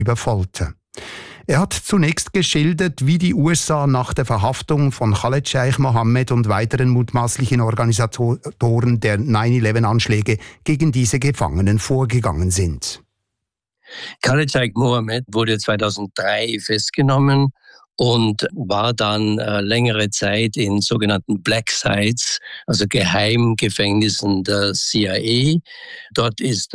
über Folter. Er hat zunächst geschildert, wie die USA nach der Verhaftung von Khaled Sheikh Mohammed und weiteren mutmaßlichen Organisatoren der 9/11-Anschläge gegen diese Gefangenen vorgegangen sind. Khaled Sheikh Mohammed wurde 2003 festgenommen und war dann längere Zeit in sogenannten Black Sites, also Geheimgefängnissen der CIA. Dort ist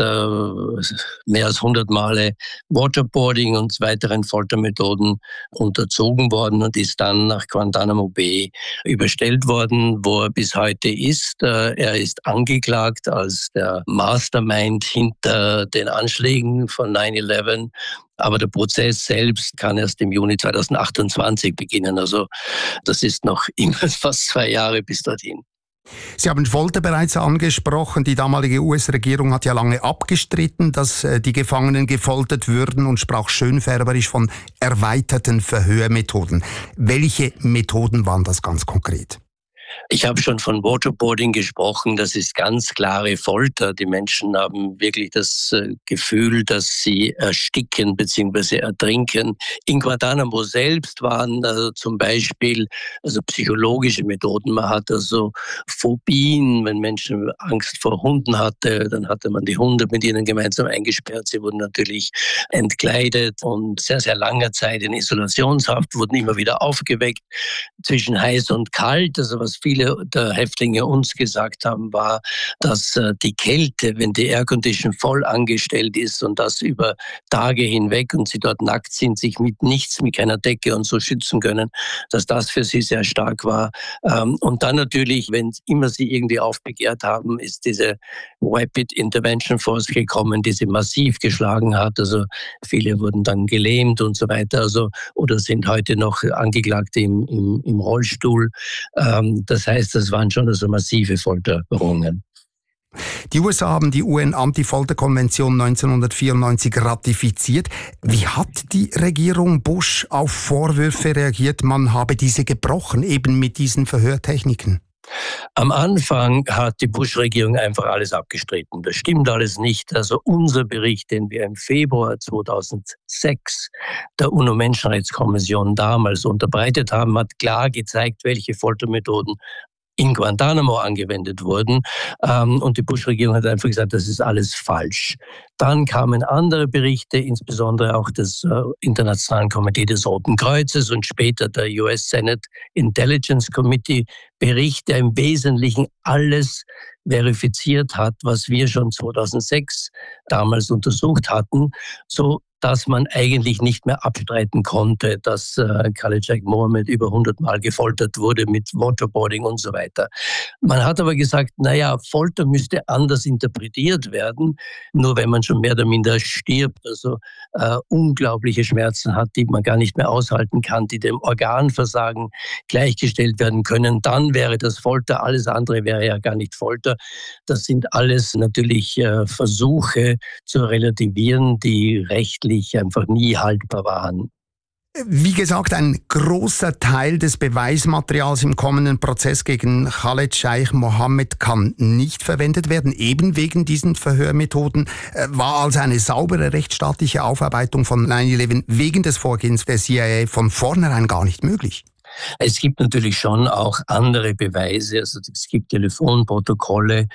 mehr als 100 Male Waterboarding und weiteren Foltermethoden unterzogen worden und ist dann nach Guantanamo Bay überstellt worden, wo er bis heute ist. Er ist angeklagt als der Mastermind hinter den Anschlägen von 9/11. Aber der Prozess selbst kann erst im Juni 2028 beginnen. Also das ist noch immer fast 2 Jahre bis dorthin. Sie haben Folter bereits angesprochen. Die damalige US-Regierung hat ja lange abgestritten, dass die Gefangenen gefoltert würden und sprach schönfärberisch von erweiterten Verhörmethoden. Welche Methoden waren das ganz konkret? Ich habe schon von Waterboarding gesprochen. Das ist ganz klare Folter. Die Menschen haben wirklich das Gefühl, dass sie ersticken bzw. ertrinken. In Guantanamo selbst waren zum Beispiel psychologische Methoden. Man hat Phobien, wenn Menschen Angst vor Hunden hatte, dann hatte man die Hunde mit ihnen gemeinsam eingesperrt. Sie wurden natürlich entkleidet und sehr, sehr lange Zeit in Isolationshaft, wurden immer wieder aufgeweckt zwischen heiß und kalt. Also was viele der Häftlinge uns gesagt haben, war, dass die Kälte, wenn die Aircondition voll angestellt ist und das über Tage hinweg und sie dort nackt sind, sich mit nichts, mit keiner Decke und so schützen können, dass das für sie sehr stark war. Und dann natürlich, wenn immer sie irgendwie aufbegehrt haben, ist diese Rapid Intervention Force gekommen, die sie massiv geschlagen hat. Also viele wurden dann gelähmt und so weiter, oder sind heute noch Angeklagte im Rollstuhl. Das heißt, das waren schon massive Folterungen. Die USA haben die UN-Anti-Folter-Konvention 1994 ratifiziert. Wie hat die Regierung Bush auf Vorwürfe reagiert, man habe diese gebrochen, eben mit diesen Verhörtechniken? Am Anfang hat die Bush-Regierung einfach alles abgestritten. Das stimmt alles nicht. Also unser Bericht, den wir im Februar 2006 der UNO-Menschenrechtskommission damals unterbreitet haben, hat klar gezeigt, welche Foltermethoden in Guantanamo angewendet wurden. Und die Bush-Regierung hat einfach gesagt, das ist alles falsch. Dann kamen andere Berichte, insbesondere auch des Internationalen Komitee des Roten Kreuzes und später der US Senate Intelligence Committee Bericht, der im Wesentlichen alles verifiziert hat, was wir schon 2006 damals untersucht hatten, so dass man eigentlich nicht mehr abstreiten konnte, dass Khaled Sheikh Mohammed über 100 Mal gefoltert wurde mit Waterboarding und so weiter. Man hat aber gesagt, Folter müsste anders interpretiert werden, nur wenn man schon mehr oder minder stirbt, unglaubliche Schmerzen hat, die man gar nicht mehr aushalten kann, die dem Organversagen gleichgestellt werden können, dann wäre das Folter, alles andere wäre ja gar nicht Folter. Das sind alles natürlich Versuche zu relativieren, die rechtlich einfach nie haltbar waren. Wie gesagt, ein großer Teil des Beweismaterials im kommenden Prozess gegen Khaled Sheikh Mohammed kann nicht verwendet werden, eben wegen diesen Verhörmethoden. War also eine saubere rechtsstaatliche Aufarbeitung von 9/11 wegen des Vorgehens der CIA von vornherein gar nicht möglich? Es gibt natürlich schon auch andere Beweise, es gibt Telefonprotokolle,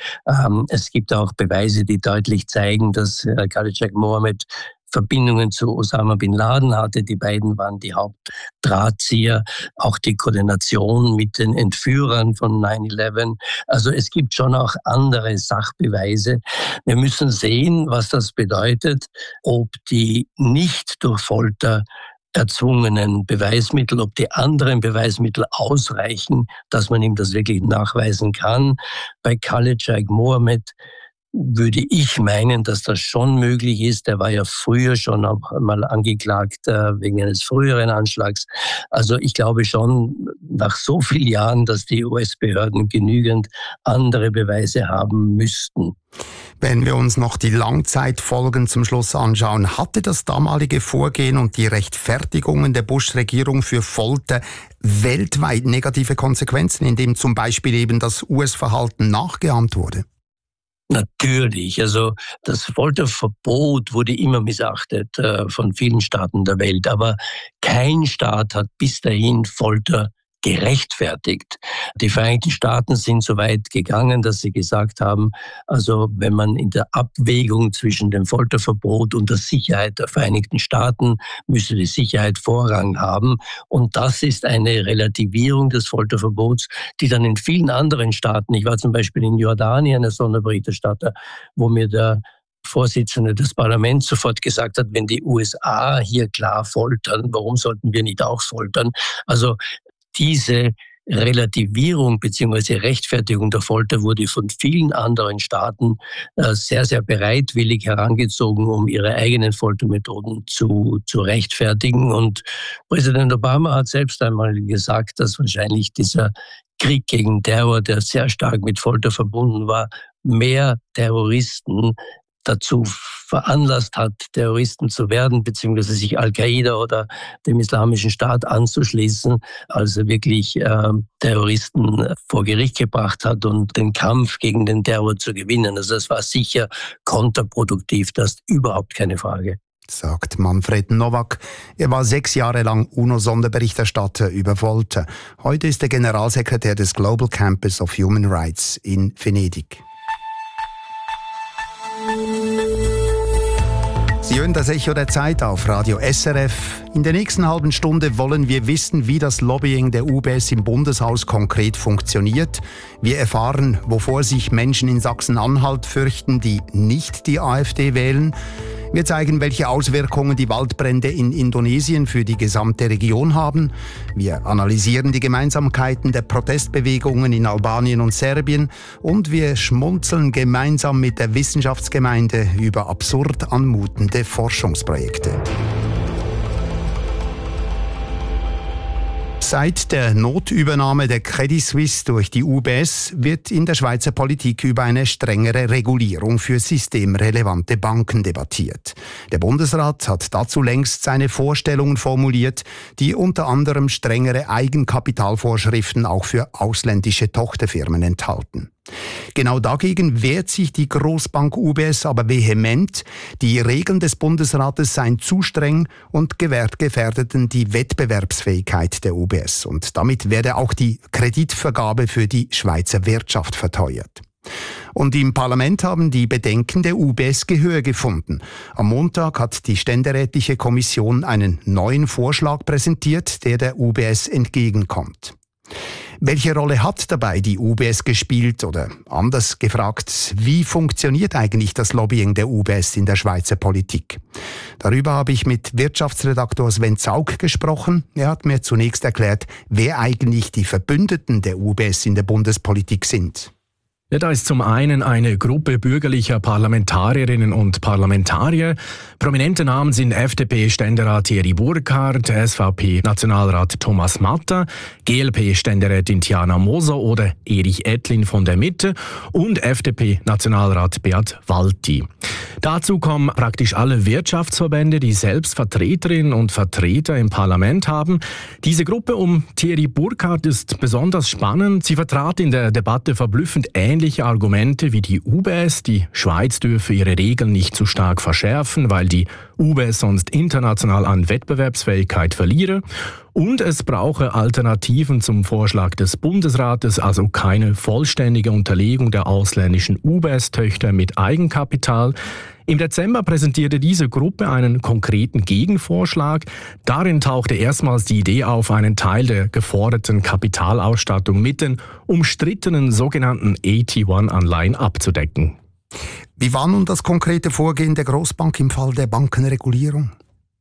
es gibt auch Beweise, die deutlich zeigen, dass Khaled Sheikh Mohammed Verbindungen zu Osama Bin Laden hatte. Die beiden waren die Hauptdrahtzieher, auch die Koordination mit den Entführern von 9/11. Also es gibt schon auch andere Sachbeweise. Wir müssen sehen, was das bedeutet, ob die nicht durch Folter erzwungenen Beweismittel, ob die anderen Beweismittel ausreichen, dass man ihm das wirklich nachweisen kann. Bei Khaled Sheikh Mohammed würde ich meinen, dass das schon möglich ist. Er war ja früher schon auch mal angeklagt wegen eines früheren Anschlags. Also ich glaube schon nach so vielen Jahren, dass die US-Behörden genügend andere Beweise haben müssten. Wenn wir uns noch die Langzeitfolgen zum Schluss anschauen, hatte das damalige Vorgehen und die Rechtfertigungen der Bush-Regierung für Folter weltweit negative Konsequenzen, indem zum Beispiel eben das US-Verhalten nachgeahmt wurde? Natürlich, also das Folterverbot wurde immer missachtet von vielen Staaten der Welt, aber kein Staat hat bis dahin Folter gerechtfertigt. Die Vereinigten Staaten sind so weit gegangen, dass sie gesagt haben, also wenn man in der Abwägung zwischen dem Folterverbot und der Sicherheit der Vereinigten Staaten müsse die Sicherheit Vorrang haben. Und das ist eine Relativierung des Folterverbots, die dann in vielen anderen Staaten, ich war zum Beispiel in Jordanien als Sonderberichterstatter, wo mir der Vorsitzende des Parlaments sofort gesagt hat, wenn die USA hier klar foltern, warum sollten wir nicht auch foltern? Also diese Relativierung bzw. Rechtfertigung der Folter wurde von vielen anderen Staaten sehr, sehr bereitwillig herangezogen, um ihre eigenen Foltermethoden zu rechtfertigen. Und Präsident Obama hat selbst einmal gesagt, dass wahrscheinlich dieser Krieg gegen Terror, der sehr stark mit Folter verbunden war, mehr Terroristen dazu veranlasst hat, Terroristen zu werden, beziehungsweise sich Al-Qaida oder dem Islamischen Staat anzuschließen, als er wirklich Terroristen vor Gericht gebracht hat und den Kampf gegen den Terror zu gewinnen. Also es war sicher kontraproduktiv, das ist überhaupt keine Frage. Sagt Manfred Nowak. Er war 6 Jahre lang UNO-Sonderberichterstatter über Folter. Heute ist er Generalsekretär des Global Campus of Human Rights in Venedig. Sie hören das Echo der Zeit auf Radio SRF. In der nächsten halben Stunde wollen wir wissen, wie das Lobbying der UBS im Bundeshaus konkret funktioniert. Wir erfahren, wovor sich Menschen in Sachsen-Anhalt fürchten, die nicht die AfD wählen. Wir zeigen, welche Auswirkungen die Waldbrände in Indonesien für die gesamte Region haben. Wir analysieren die Gemeinsamkeiten der Protestbewegungen in Albanien und Serbien. Und wir schmunzeln gemeinsam mit der Wissenschaftsgemeinde über absurd anmutende Forschungsprojekte. Seit der Notübernahme der Credit Suisse durch die UBS wird in der Schweizer Politik über eine strengere Regulierung für systemrelevante Banken debattiert. Der Bundesrat hat dazu längst seine Vorstellungen formuliert, die unter anderem strengere Eigenkapitalvorschriften auch für ausländische Tochterfirmen enthalten. Genau dagegen wehrt sich die Großbank UBS aber vehement. Die Regeln des Bundesrates seien zu streng und gefährdeten die Wettbewerbsfähigkeit der UBS. Und damit werde auch die Kreditvergabe für die Schweizer Wirtschaft verteuert. Und im Parlament haben die Bedenken der UBS Gehör gefunden. Am Montag hat die Ständerätliche Kommission einen neuen Vorschlag präsentiert, der UBS entgegenkommt. Welche Rolle hat dabei die UBS gespielt oder anders gefragt, wie funktioniert eigentlich das Lobbying der UBS in der Schweizer Politik? Darüber habe ich mit Wirtschaftsredaktor Sven Zaug gesprochen. Er hat mir zunächst erklärt, wer eigentlich die Verbündeten der UBS in der Bundespolitik sind. Ja, da ist zum einen eine Gruppe bürgerlicher Parlamentarierinnen und Parlamentarier. Prominente Namen sind FDP-Ständerat Thierry Burkhardt, SVP-Nationalrat Thomas Matter, GLP-Ständerätin Tiana Moser oder Erich Ettlin von der Mitte und FDP-Nationalrat Beat Walti. Dazu kommen praktisch alle Wirtschaftsverbände, die selbst Vertreterinnen und Vertreter im Parlament haben. Diese Gruppe um Thierry Burkhardt ist besonders spannend. Sie vertrat in der Debatte verblüffend ähnliche Argumente wie die UBS. Die Schweiz dürfe ihre Regeln nicht zu stark verschärfen, weil die UBS sonst international an Wettbewerbsfähigkeit verliere. Und es brauche Alternativen zum Vorschlag des Bundesrates, also keine vollständige Unterlegung der ausländischen UBS-Töchter mit Eigenkapital. Im Dezember präsentierte diese Gruppe einen konkreten Gegenvorschlag. Darin tauchte erstmals die Idee auf, einen Teil der geforderten Kapitalausstattung mit den umstrittenen sogenannten AT1-Anleihen abzudecken. Wie war nun das konkrete Vorgehen der Großbank im Fall der Bankenregulierung?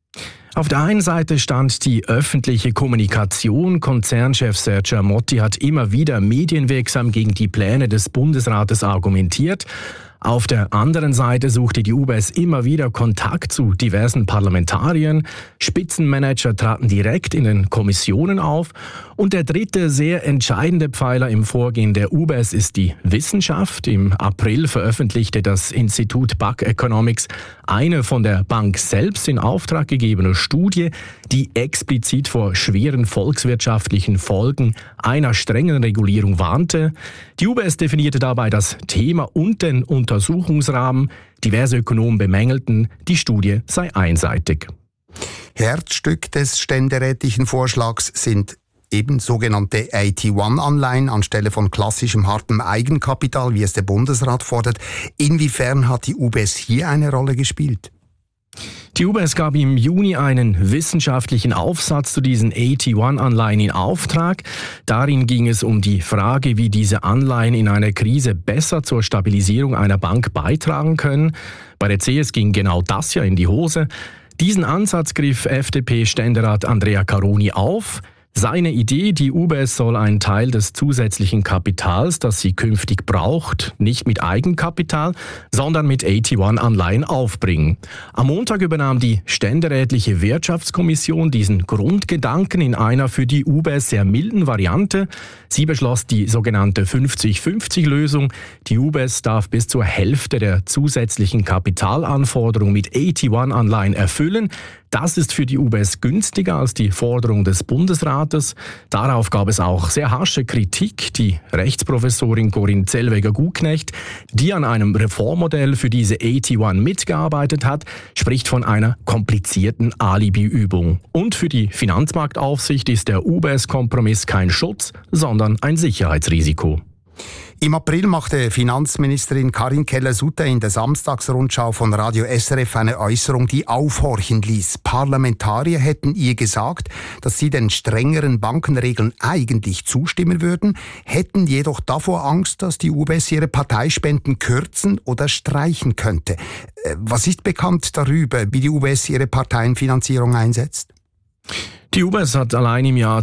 Auf der einen Seite stand die öffentliche Kommunikation. Konzernchef Sergio Motti hat immer wieder medienwirksam gegen die Pläne des Bundesrates argumentiert. Auf der anderen Seite suchte die UBS immer wieder Kontakt zu diversen Parlamentariern. Spitzenmanager traten direkt in den Kommissionen auf. Und der dritte sehr entscheidende Pfeiler im Vorgehen der UBS ist die Wissenschaft. Im April veröffentlichte das Institut BAC Economics eine von der Bank selbst in Auftrag gegebene Studie, die explizit vor schweren volkswirtschaftlichen Folgen einer strengen Regulierung warnte. Die UBS definierte dabei das Thema und den Untersuchungsrahmen. Diverse Ökonomen bemängelten, die Studie sei einseitig. Herzstück des ständerätlichen Vorschlags sind eben sogenannte AT1-Anleihen anstelle von klassischem hartem Eigenkapital, wie es der Bundesrat fordert. Inwiefern hat die UBS hier eine Rolle gespielt? Die UBS gab im Juni einen wissenschaftlichen Aufsatz zu diesen AT1-Anleihen in Auftrag. Darin ging es um die Frage, wie diese Anleihen in einer Krise besser zur Stabilisierung einer Bank beitragen können. Bei der CS ging genau das ja in die Hose. Diesen Ansatz griff FDP-Ständerat Andrea Caroni auf. Seine Idee, die UBS soll einen Teil des zusätzlichen Kapitals, das sie künftig braucht, nicht mit Eigenkapital, sondern mit AT1-Anleihen aufbringen. Am Montag übernahm die ständerätliche Wirtschaftskommission diesen Grundgedanken in einer für die UBS sehr milden Variante. Sie beschloss die sogenannte 50-50-Lösung. Die UBS darf bis zur Hälfte der zusätzlichen Kapitalanforderung mit AT1-Anleihen erfüllen. Das ist für die UBS günstiger als die Forderung des Bundesrates. Darauf gab es auch sehr harsche Kritik. Die Rechtsprofessorin Corinne Zellweger-Guknecht, die an einem Reformmodell für diese AT1 mitgearbeitet hat, spricht von einer komplizierten Alibi-Übung. Und für die Finanzmarktaufsicht ist der UBS-Kompromiss kein Schutz, sondern ein Sicherheitsrisiko. Im April machte Finanzministerin Karin Keller-Sutter in der Samstagsrundschau von Radio SRF eine Äußerung, die aufhorchen ließ. Parlamentarier hätten ihr gesagt, dass sie den strengeren Bankenregeln eigentlich zustimmen würden, hätten jedoch davor Angst, dass die UBS ihre Parteispenden kürzen oder streichen könnte. Was ist bekannt darüber, wie die UBS ihre Parteienfinanzierung einsetzt? Die UBS hat allein im Jahr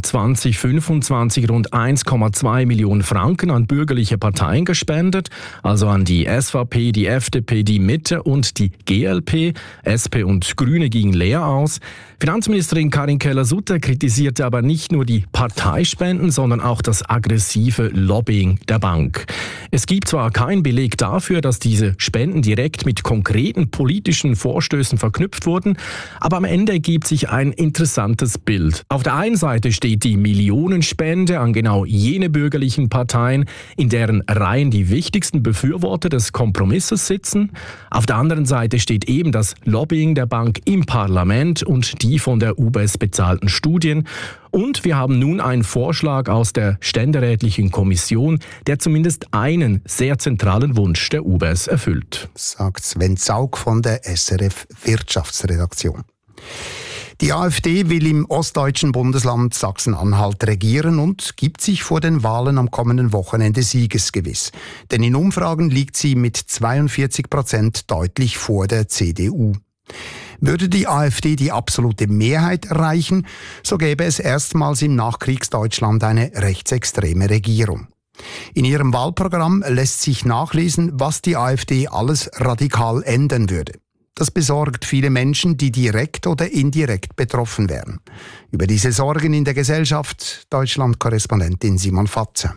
2025 rund 1,2 Millionen Franken an bürgerliche Parteien gespendet, also an die SVP, die FDP, die Mitte und die GLP. SP und Grüne gingen leer aus. Finanzministerin Karin Keller-Sutter kritisierte aber nicht nur die Parteispenden, sondern auch das aggressive Lobbying der Bank. Es gibt zwar keinen Beleg dafür, dass diese Spenden direkt mit konkreten politischen Vorstößen verknüpft wurden, aber am Ende ergibt sich ein interessantes Bild. Auf der einen Seite steht die Millionenspende an genau jene bürgerlichen Parteien, in deren Reihen die wichtigsten Befürworter des Kompromisses sitzen. Auf der anderen Seite steht eben das Lobbying der Bank im Parlament und die von der UBS bezahlten Studien. Und wir haben nun einen Vorschlag aus der ständerätlichen Kommission, der zumindest einen sehr zentralen Wunsch der UBS erfüllt. Sagt Sven Zaug von der SRF Wirtschaftsredaktion. Die AfD will im ostdeutschen Bundesland Sachsen-Anhalt regieren und gibt sich vor den Wahlen am kommenden Wochenende siegesgewiss. Denn in Umfragen liegt sie mit 42% deutlich vor der CDU. Würde die AfD die absolute Mehrheit erreichen, so gäbe es erstmals im Nachkriegsdeutschland eine rechtsextreme Regierung. In ihrem Wahlprogramm lässt sich nachlesen, was die AfD alles radikal ändern würde. Das besorgt viele Menschen, die direkt oder indirekt betroffen wären. Über diese Sorgen in der Gesellschaft, Deutschland-Korrespondentin Simon Fatzer.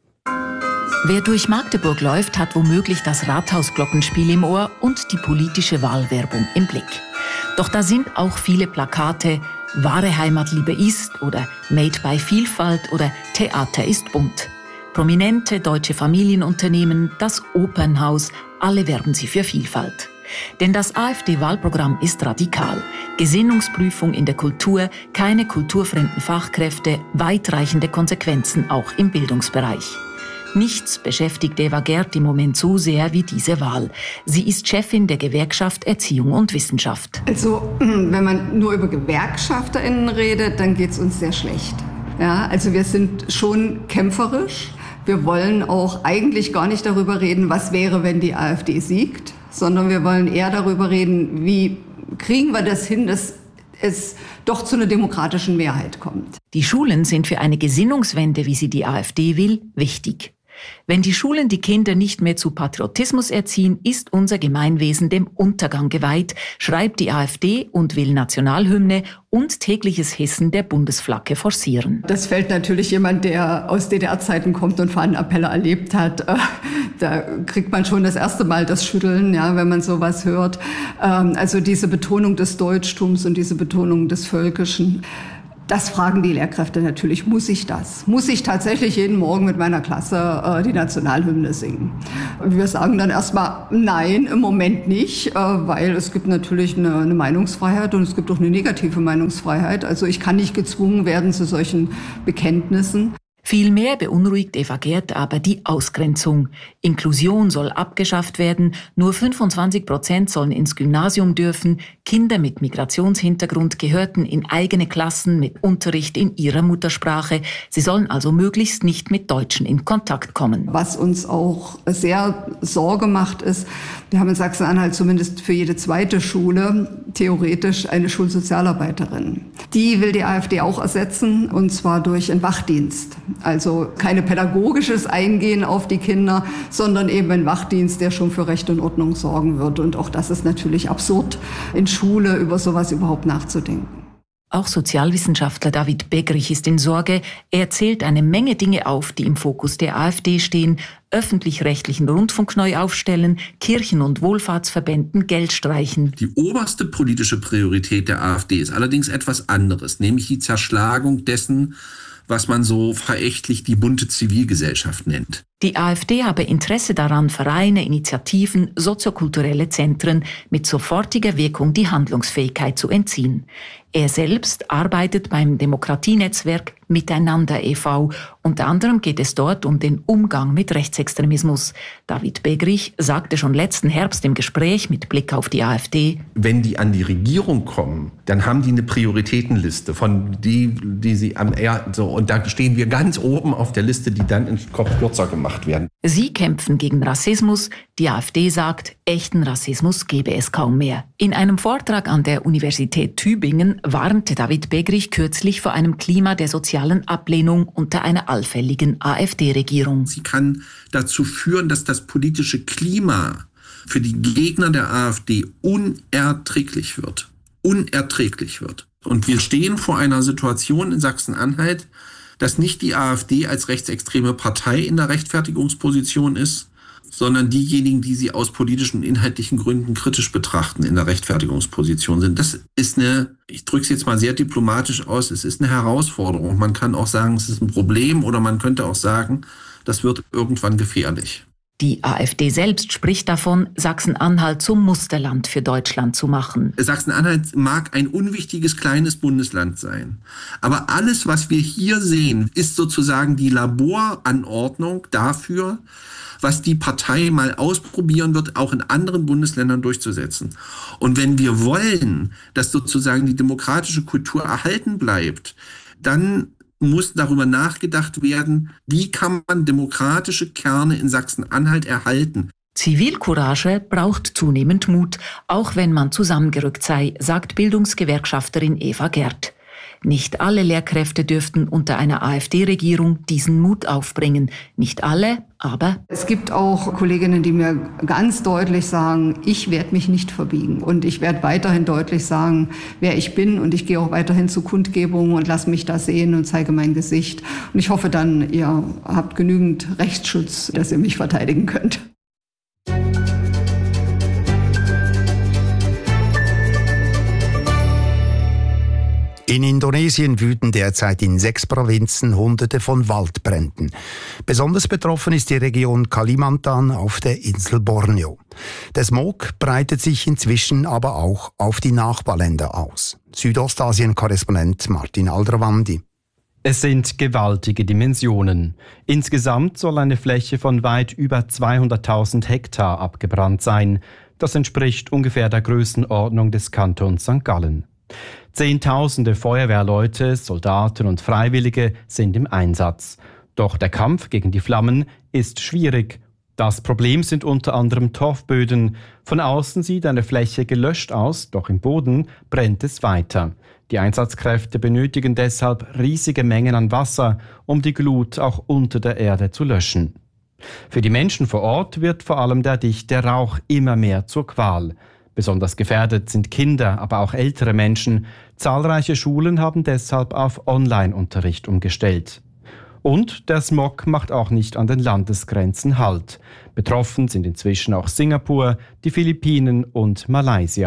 Wer durch Magdeburg läuft, hat womöglich das Rathausglockenspiel im Ohr und die politische Wahlwerbung im Blick. Doch da sind auch viele Plakate, wahre Heimatliebe ist oder Made by Vielfalt oder Theater ist bunt. Prominente deutsche Familienunternehmen, das Opernhaus, alle werben sie für Vielfalt. Denn das AfD-Wahlprogramm ist radikal. Gesinnungsprüfung in der Kultur, keine kulturfremden Fachkräfte, weitreichende Konsequenzen auch im Bildungsbereich. Nichts beschäftigt Eva Gerd im Moment so sehr wie diese Wahl. Sie ist Chefin der Gewerkschaft Erziehung und Wissenschaft. Also, wenn man nur über GewerkschafterInnen redet, dann geht es uns sehr schlecht. Ja, also wir sind schon kämpferisch. Wir wollen auch eigentlich gar nicht darüber reden, was wäre, wenn die AfD siegt, sondern wir wollen eher darüber reden, wie kriegen wir das hin, dass es doch zu einer demokratischen Mehrheit kommt. Die Schulen sind für eine Gesinnungswende, wie sie die AfD will, wichtig. Wenn die Schulen die Kinder nicht mehr zu Patriotismus erziehen, ist unser Gemeinwesen dem Untergang geweiht, schreibt die AfD und will Nationalhymne und tägliches Hissen der Bundesflagge forcieren. Das fällt natürlich jemand, der aus DDR-Zeiten kommt und Fahnenappelle erlebt hat. Da kriegt man schon das erste Mal das Schütteln, ja, wenn man sowas hört. Also diese Betonung des Deutschtums und diese Betonung des Völkischen. Das fragen die Lehrkräfte natürlich, muss ich das? Muss ich tatsächlich jeden Morgen mit meiner Klasse die Nationalhymne singen? Wir sagen dann erstmal nein, im Moment nicht, weil es gibt natürlich eine Meinungsfreiheit und es gibt auch eine negative Meinungsfreiheit. Also ich kann nicht gezwungen werden zu solchen Bekenntnissen. Vielmehr beunruhigt Eva Gerd aber die Ausgrenzung. Inklusion soll abgeschafft werden, nur 25% sollen ins Gymnasium dürfen, Kinder mit Migrationshintergrund gehörten in eigene Klassen mit Unterricht in ihrer Muttersprache. Sie sollen also möglichst nicht mit Deutschen in Kontakt kommen. Was uns auch sehr Sorge macht, ist, wir haben in Sachsen-Anhalt zumindest für jede zweite Schule theoretisch eine Schulsozialarbeiterin. Die will die AfD auch ersetzen, und zwar durch einen Wachdienst. Also keine pädagogisches Eingehen auf die Kinder, sondern eben ein Wachdienst, der schon für Recht und Ordnung sorgen wird. Und auch das ist natürlich absurd, in Schule über sowas überhaupt nachzudenken. Auch Sozialwissenschaftler David Beggerich ist in Sorge. Er zählt eine Menge Dinge auf, die im Fokus der AfD stehen: öffentlich-rechtlichen Rundfunk neu aufstellen, Kirchen- und Wohlfahrtsverbänden Geld streichen. Die oberste politische Priorität der AfD ist allerdings etwas anderes, nämlich die Zerschlagung dessen, was man so verächtlich die bunte Zivilgesellschaft nennt. Die AfD habe Interesse daran, Vereine, Initiativen, soziokulturelle Zentren mit sofortiger Wirkung die Handlungsfähigkeit zu entziehen. Er selbst arbeitet beim Demokratienetzwerk Miteinander e.V. Unter anderem geht es dort um den Umgang mit Rechtsextremismus. David Beggerich sagte schon letzten Herbst im Gespräch mit Blick auf die AfD: Wenn die an die Regierung kommen, dann haben die eine Prioritätenliste von die sie und da stehen wir ganz oben auf der Liste, die dann in Kopf kürzer gemacht werden. Sie kämpfen gegen Rassismus. Die AfD sagt, echten Rassismus gebe es kaum mehr. In einem Vortrag an der Universität Tübingen warnte David Beggerich kürzlich vor einem Klima der sozialen Ablehnung unter einer allfälligen AfD-Regierung. Sie kann dazu führen, dass das politische Klima für die Gegner der AfD unerträglich wird. Unerträglich wird. Und wir stehen vor einer Situation in Sachsen-Anhalt, dass nicht die AfD als rechtsextreme Partei in der Rechtfertigungsposition ist, sondern diejenigen, die sie aus politischen und inhaltlichen Gründen kritisch betrachten, in der Rechtfertigungsposition sind. Das ist ich drücke es jetzt mal sehr diplomatisch aus, es ist eine Herausforderung. Man kann auch sagen, es ist ein Problem, oder man könnte auch sagen, das wird irgendwann gefährlich. Die AfD selbst spricht davon, Sachsen-Anhalt zum Musterland für Deutschland zu machen. Sachsen-Anhalt mag ein unwichtiges kleines Bundesland sein. Aber alles, was wir hier sehen, ist sozusagen die Laboranordnung dafür, was die Partei mal ausprobieren wird, auch in anderen Bundesländern durchzusetzen. Und wenn wir wollen, dass sozusagen die demokratische Kultur erhalten bleibt, dann muss darüber nachgedacht werden, wie kann man demokratische Kerne in Sachsen-Anhalt erhalten. Zivilcourage braucht zunehmend Mut, auch wenn man zusammengerückt sei, sagt Bildungsgewerkschafterin Eva Gerd. Nicht alle Lehrkräfte dürften unter einer AfD-Regierung diesen Mut aufbringen. Nicht alle, aber es gibt auch Kolleginnen, die mir ganz deutlich sagen, ich werde mich nicht verbiegen. Und ich werde weiterhin deutlich sagen, wer ich bin. Und ich gehe auch weiterhin zu Kundgebungen und lasse mich da sehen und zeige mein Gesicht. Und ich hoffe dann, ihr habt genügend Rechtsschutz, dass ihr mich verteidigen könnt. In Indonesien wüten derzeit in 6 Provinzen Hunderte von Waldbränden. Besonders betroffen ist die Region Kalimantan auf der Insel Borneo. Der Smog breitet sich inzwischen aber auch auf die Nachbarländer aus. Südostasien-Korrespondent Martin Aldrovandi. Es sind gewaltige Dimensionen. Insgesamt soll eine Fläche von weit über 200.000 Hektar abgebrannt sein. Das entspricht ungefähr der Größenordnung des Kantons St. Gallen. Zehntausende Feuerwehrleute, Soldaten und Freiwillige sind im Einsatz. Doch der Kampf gegen die Flammen ist schwierig. Das Problem sind unter anderem Torfböden. Von außen sieht eine Fläche gelöscht aus, doch im Boden brennt es weiter. Die Einsatzkräfte benötigen deshalb riesige Mengen an Wasser, um die Glut auch unter der Erde zu löschen. Für die Menschen vor Ort wird vor allem der dichte Rauch immer mehr zur Qual. Besonders gefährdet sind Kinder, aber auch ältere Menschen. Zahlreiche Schulen haben deshalb auf Online-Unterricht umgestellt. Und der Smog macht auch nicht an den Landesgrenzen Halt. Betroffen sind inzwischen auch Singapur, die Philippinen und Malaysia.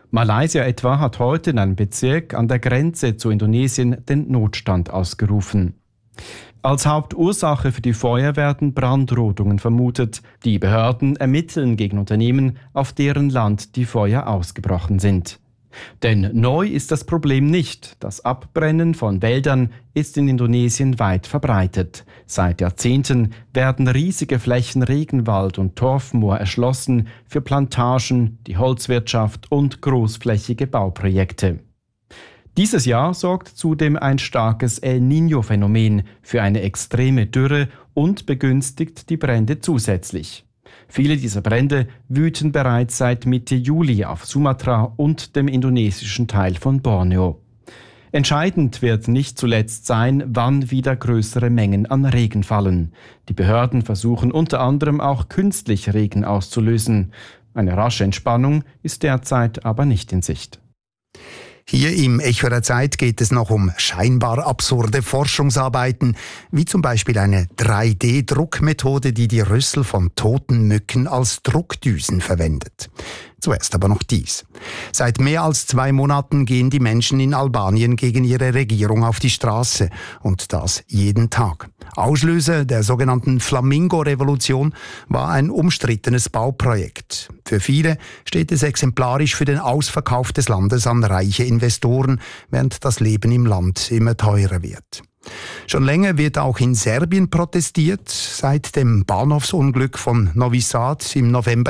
Malaysia etwa hat heute in einem Bezirk an der Grenze zu Indonesien den Notstand ausgerufen. Als Hauptursache für die Feuer werden Brandrodungen vermutet. Die Behörden ermitteln gegen Unternehmen, auf deren Land die Feuer ausgebrochen sind. Denn neu ist das Problem nicht. Das Abbrennen von Wäldern ist in Indonesien weit verbreitet. Seit Jahrzehnten werden riesige Flächen Regenwald und Torfmoor erschlossen für Plantagen, die Holzwirtschaft und großflächige Bauprojekte. Dieses Jahr sorgt zudem ein starkes El Niño-Phänomen für eine extreme Dürre und begünstigt die Brände zusätzlich. Viele dieser Brände wüten bereits seit Mitte Juli auf Sumatra und dem indonesischen Teil von Borneo. Entscheidend wird nicht zuletzt sein, wann wieder größere Mengen an Regen fallen. Die Behörden versuchen unter anderem auch künstlich Regen auszulösen. Eine rasche Entspannung ist derzeit aber nicht in Sicht. Hier im Echo der Zeit geht es noch um scheinbar absurde Forschungsarbeiten, wie zum Beispiel eine 3D-Druckmethode, die die Rüssel von toten Mücken als Druckdüsen verwendet. Zuerst aber noch dies. Seit mehr als 2 Monaten gehen die Menschen in Albanien gegen ihre Regierung auf die Straße. Und das jeden Tag. Auslöser der sogenannten Flamingo-Revolution war ein umstrittenes Bauprojekt. Für viele steht es exemplarisch für den Ausverkauf des Landes an reiche Investoren, während das Leben im Land immer teurer wird. Schon länger wird auch in Serbien protestiert. Seit dem Bahnhofsunglück von Novi Sad im November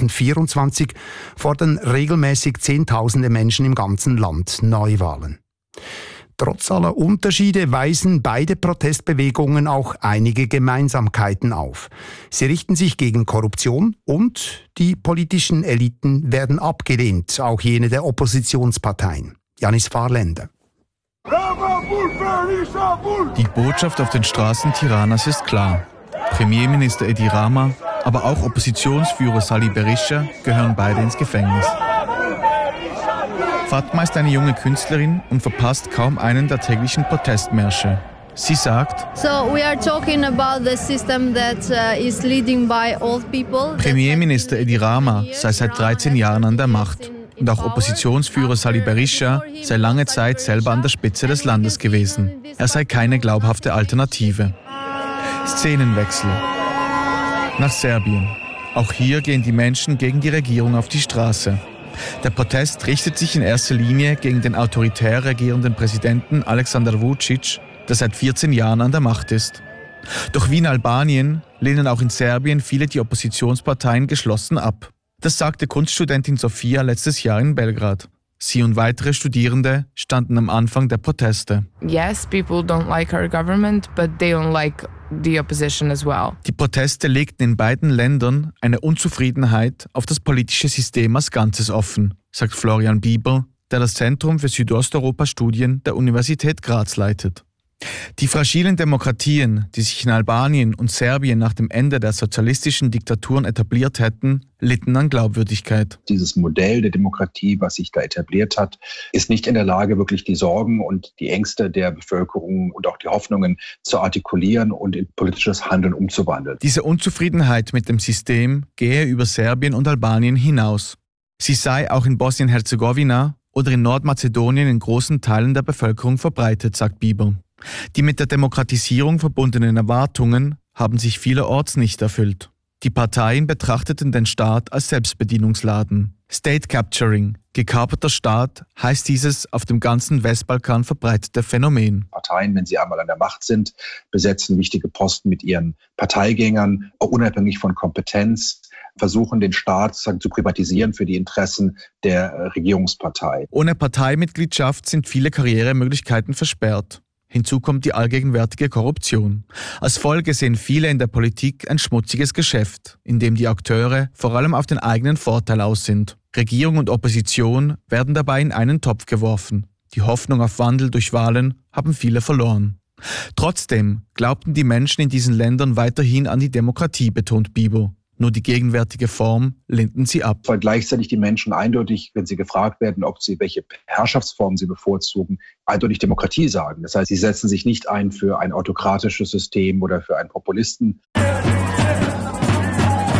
2024 fordern regelmäßig Zehntausende Menschen im ganzen Land Neuwahlen. Trotz aller Unterschiede weisen beide Protestbewegungen auch einige Gemeinsamkeiten auf. Sie richten sich gegen Korruption und die politischen Eliten werden abgelehnt, auch jene der Oppositionsparteien. Janis Fahrländer. Die Botschaft auf den Straßen Tiranas ist klar. Premierminister Edi Rama, aber auch Oppositionsführer Sali Berisha gehören beide ins Gefängnis. Fatma ist eine junge Künstlerin und verpasst kaum einen der täglichen Protestmärsche. Sie sagt, Premierminister Edi Rama sei seit 13 Jahren an der Macht. Und auch Oppositionsführer Sali Berisha sei lange Zeit selber an der Spitze des Landes gewesen. Er sei keine glaubhafte Alternative. Szenenwechsel. Nach Serbien. Auch hier gehen die Menschen gegen die Regierung auf die Straße. Der Protest richtet sich in erster Linie gegen den autoritär regierenden Präsidenten Aleksandar Vučić, der seit 14 Jahren an der Macht ist. Doch wie in Albanien lehnen auch in Serbien viele die Oppositionsparteien geschlossen ab. Das sagte Kunststudentin Sofia letztes Jahr in Belgrad. Sie und weitere Studierende standen am Anfang der Proteste. Yes, people don't like our government, but they don't like the opposition as well. Die Proteste legten in beiden Ländern eine Unzufriedenheit auf das politische System als Ganzes offen, sagt Florian Bieber, der das Zentrum für Südosteuropa-Studien der Universität Graz leitet. Die fragilen Demokratien, die sich in Albanien und Serbien nach dem Ende der sozialistischen Diktaturen etabliert hätten, litten an Glaubwürdigkeit. Dieses Modell der Demokratie, was sich da etabliert hat, ist nicht in der Lage, wirklich die Sorgen und die Ängste der Bevölkerung und auch die Hoffnungen zu artikulieren und in politisches Handeln umzuwandeln. Diese Unzufriedenheit mit dem System gehe über Serbien und Albanien hinaus. Sie sei auch in Bosnien-Herzegowina oder in Nordmazedonien in großen Teilen der Bevölkerung verbreitet, sagt Bieber. Die mit der Demokratisierung verbundenen Erwartungen haben sich vielerorts nicht erfüllt. Die Parteien betrachteten den Staat als Selbstbedienungsladen. State Capturing, gekaperter Staat, heißt dieses auf dem ganzen Westbalkan verbreitete Phänomen. Parteien, wenn sie einmal an der Macht sind, besetzen wichtige Posten mit ihren Parteigängern, auch unabhängig von Kompetenz, versuchen den Staat sozusagen zu privatisieren für die Interessen der Regierungspartei. Ohne Parteimitgliedschaft sind viele Karrieremöglichkeiten versperrt. Hinzu kommt die allgegenwärtige Korruption. Als Folge sehen viele in der Politik ein schmutziges Geschäft, in dem die Akteure vor allem auf den eigenen Vorteil aus sind. Regierung und Opposition werden dabei in einen Topf geworfen. Die Hoffnung auf Wandel durch Wahlen haben viele verloren. Trotzdem glaubten die Menschen in diesen Ländern weiterhin an die Demokratie, betont Bieber. Nur die gegenwärtige Form lehnten sie ab. Weil gleichzeitig die Menschen eindeutig, wenn sie gefragt werden, welche Herrschaftsform sie bevorzugen, eindeutig Demokratie sagen. Das heißt, sie setzen sich nicht ein für ein autokratisches System oder für einen Populisten.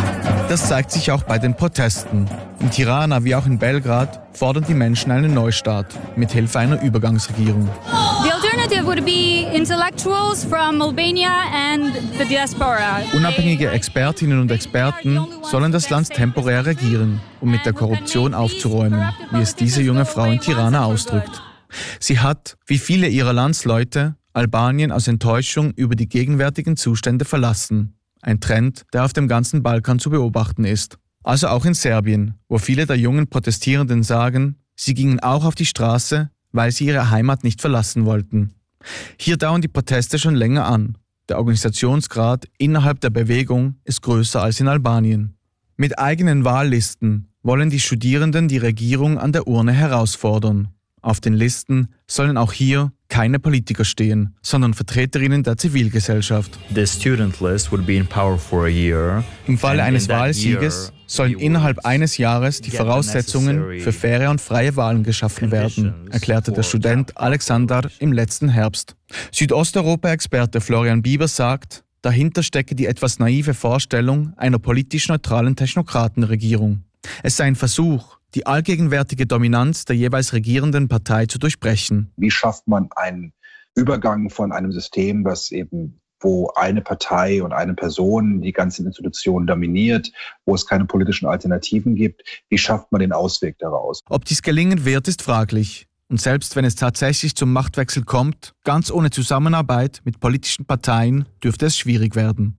Das zeigt sich auch bei den Protesten. In Tirana wie auch in Belgrad fordern die Menschen einen Neustart mit Hilfe einer Übergangsregierung. The alternative would be intellectuals from Albania and the diaspora. Unabhängige Expertinnen und Experten sollen das Land temporär regieren, um mit der Korruption aufzuräumen, wie es diese junge Frau in Tirana ausdrückt. Sie hat, wie viele ihrer Landsleute, Albanien aus Enttäuschung über die gegenwärtigen Zustände verlassen. Ein Trend, der auf dem ganzen Balkan zu beobachten ist. Also auch in Serbien, wo viele der jungen Protestierenden sagen, sie gingen auch auf die Straße, weil sie ihre Heimat nicht verlassen wollten. Hier dauern die Proteste schon länger an. Der Organisationsgrad innerhalb der Bewegung ist größer als in Albanien. Mit eigenen Wahllisten wollen die Studierenden die Regierung an der Urne herausfordern. Auf den Listen sollen auch hier keine Politiker stehen, sondern Vertreterinnen der Zivilgesellschaft. The student list would be in power for a year. Im Falle eines Wahlsieges sollen innerhalb eines Jahres die Voraussetzungen für faire und freie Wahlen geschaffen werden, erklärte der Student Alexander im letzten Herbst. Südosteuropa-Experte Florian Bieber sagt, dahinter stecke die etwas naive Vorstellung einer politisch neutralen Technokratenregierung. Es sei ein Versuch, die allgegenwärtige Dominanz der jeweils regierenden Partei zu durchbrechen. Wie schafft man einen Übergang von einem System, wo eine Partei und eine Person die ganzen Institutionen dominiert, wo es keine politischen Alternativen gibt? Wie schafft man den Ausweg daraus? Ob dies gelingen wird, ist fraglich. Und selbst wenn es tatsächlich zum Machtwechsel kommt, ganz ohne Zusammenarbeit mit politischen Parteien, dürfte es schwierig werden.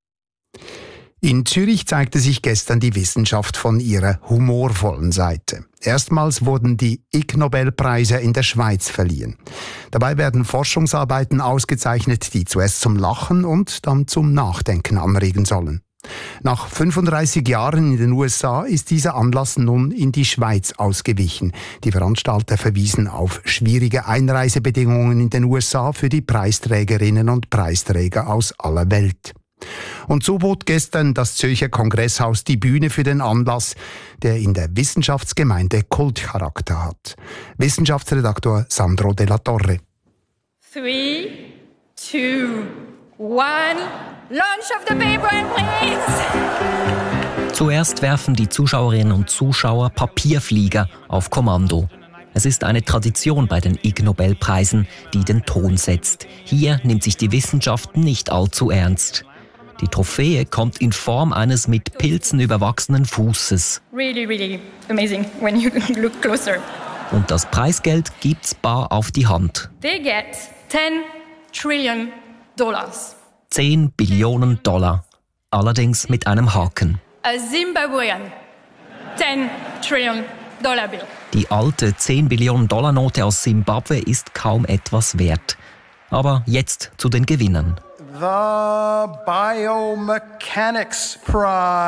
In Zürich zeigte sich gestern die Wissenschaft von ihrer humorvollen Seite. Erstmals wurden die Ig-Nobelpreise in der Schweiz verliehen. Dabei werden Forschungsarbeiten ausgezeichnet, die zuerst zum Lachen und dann zum Nachdenken anregen sollen. Nach 35 Jahren in den USA ist dieser Anlass nun in die Schweiz ausgewichen. Die Veranstalter verwiesen auf schwierige Einreisebedingungen in den USA für die Preisträgerinnen und Preisträger aus aller Welt. Und so bot gestern das Zürcher Kongresshaus die Bühne für den Anlass, der in der Wissenschaftsgemeinde Kultcharakter hat. Wissenschaftsredaktor Sandro Della Torre. 3, 2, 1, launch of the paper, please! Zuerst werfen die Zuschauerinnen und Zuschauer Papierflieger auf Kommando. Es ist eine Tradition bei den Ig-Nobelpreisen, die den Ton setzt. Hier nimmt sich die Wissenschaft nicht allzu ernst. Die Trophäe kommt in Form eines mit Pilzen überwachsenen Fußes. Really amazing when you look closer. Und das Preisgeld gibt's bar auf die Hand. They get $10 trillion. 10 Billionen $. Allerdings mit einem Haken. A Zimbabwean $10 trillion bill. Die alte 10 Billionen $ Note aus Simbabwe ist kaum etwas wert. Aber jetzt zu den Gewinnern. The Biomechanics Prize.